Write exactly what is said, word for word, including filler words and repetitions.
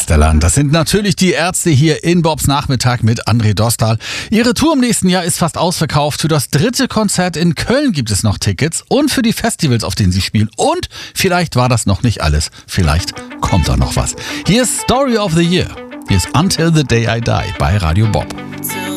Geisterland. Das sind natürlich die Ärzte hier in Bobs Nachmittag mit André Dostal. Ihre Tour im nächsten Jahr ist fast ausverkauft. Für das dritte Konzert in Köln gibt es noch Tickets und für die Festivals, auf denen sie spielen. Und vielleicht war das noch nicht alles. Vielleicht kommt da noch was. Hier ist Story of the Year. Hier ist Until the Day I Die bei Radio Bob.